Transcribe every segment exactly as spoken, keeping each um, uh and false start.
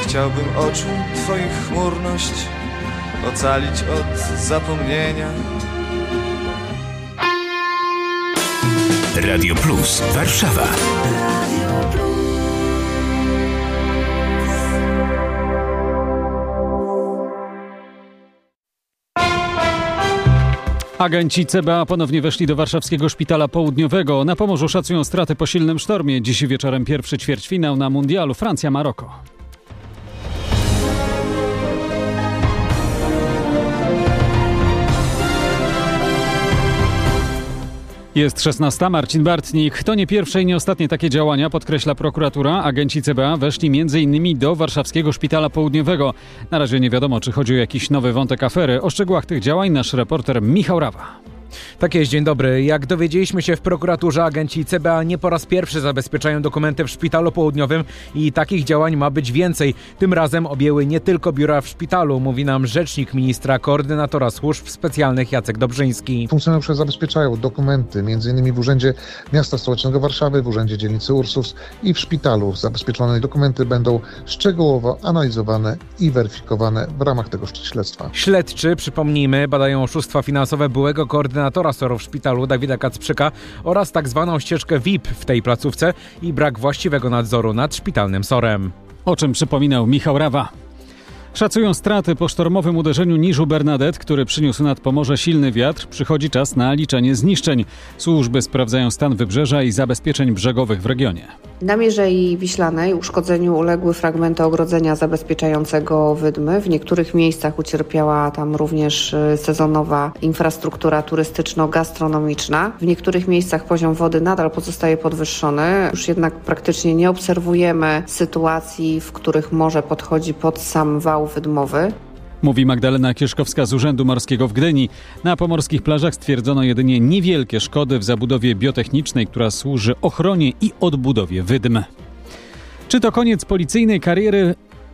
Chciałbym oczu twoich chmurność ocalić od zapomnienia. Radio Plus Warszawa. Agenci C B A ponownie weszli do warszawskiego szpitala południowego. Na Pomorzu szacują straty po silnym sztormie. Dziś wieczorem pierwszy ćwierćfinał na mundialu Francja-Maroko. Jest szesnasta. Marcin Bartnik. To nie pierwsze i nie ostatnie takie działania, podkreśla prokuratura. Agenci C B A weszli między innymi do warszawskiego szpitala południowego. Na razie nie wiadomo, czy chodzi o jakiś nowy wątek afery. O szczegółach tych działań nasz reporter Michał Rawa. Tak jest, dzień dobry. Jak dowiedzieliśmy się w prokuraturze, agenci C B A nie po raz pierwszy zabezpieczają dokumenty w szpitalu południowym i takich działań ma być więcej. Tym razem objęły nie tylko biura w szpitalu, mówi nam rzecznik ministra, koordynatora służb specjalnych Jacek Dobrzyński. Funkcjonariusze zabezpieczają dokumenty m.in. w Urzędzie Miasta Stołecznego Warszawy, w Urzędzie Dzielnicy Ursus i w szpitalu. Zabezpieczone dokumenty będą szczegółowo analizowane i weryfikowane w ramach tego śledztwa. Śledczy, przypomnijmy, badają oszustwa finansowe byłego koordynatora S O R-u w szpitalu Dawida Kacprzyka oraz tak zwaną ścieżkę V I P w tej placówce i brak właściwego nadzoru nad szpitalnym S O R-em. O czym przypominał Michał Rawa. Szacują straty po sztormowym uderzeniu niżu Bernadette, który przyniósł nad Pomorze silny wiatr. Przychodzi czas na liczenie zniszczeń. Służby sprawdzają stan wybrzeża i zabezpieczeń brzegowych w regionie. Na Mierzei Wiślanej uszkodzeniu uległy fragmenty ogrodzenia zabezpieczającego wydmy. W niektórych miejscach ucierpiała tam również sezonowa infrastruktura turystyczno-gastronomiczna. W niektórych miejscach poziom wody nadal pozostaje podwyższony. Już jednak praktycznie nie obserwujemy sytuacji, w których morze podchodzi pod sam wał wydmowy. Mówi Magdalena Kieszkowska z Urzędu Morskiego w Gdyni. Na pomorskich plażach stwierdzono jedynie niewielkie szkody w zabudowie biotechnicznej, która służy ochronie i odbudowie wydm. Czy to koniec policyjnej kariery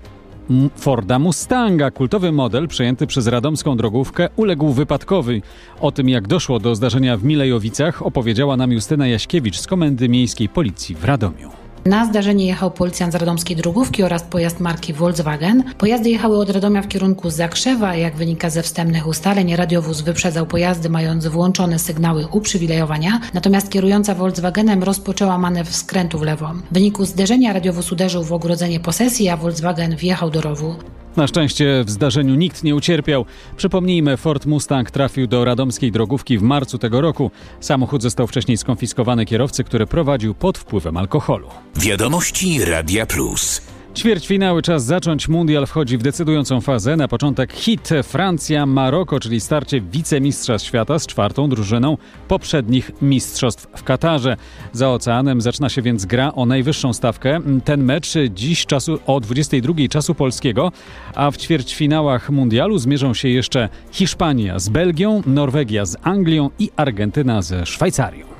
Forda Mustanga? Kultowy model przejęty przez radomską drogówkę uległ wypadkowi. O tym, jak doszło do zdarzenia w Milejowicach, opowiedziała nam Justyna Jaśkiewicz z Komendy Miejskiej Policji w Radomiu. Na zdarzenie jechał policjant z radomskiej drogówki oraz pojazd marki Volkswagen. Pojazdy jechały od Radomia w kierunku Zakrzewa. Jak wynika ze wstępnych ustaleń, radiowóz wyprzedzał pojazdy mając włączone sygnały uprzywilejowania, natomiast kierująca Volkswagenem rozpoczęła manewr skrętu w lewo. W wyniku zderzenia radiowóz uderzył w ogrodzenie posesji, a Volkswagen wjechał do rowu. Na szczęście w zdarzeniu nikt nie ucierpiał. Przypomnijmy, Ford Mustang trafił do radomskiej drogówki w marcu tego roku. Samochód został wcześniej skonfiskowany kierowcy, który prowadził pod wpływem alkoholu. Wiadomości Radia Plus. Ćwierćfinały, czas zacząć. Mundial wchodzi w decydującą fazę. Na początek hit Francja-Maroko, czyli starcie wicemistrza świata z czwartą drużyną poprzednich mistrzostw w Katarze. Za oceanem zaczyna się więc gra o najwyższą stawkę. Ten mecz dziś czasu o dwudziestej drugiej czasu polskiego, a w ćwierćfinałach mundialu zmierzą się jeszcze Hiszpania z Belgią, Norwegia z Anglią i Argentyna ze Szwajcarią.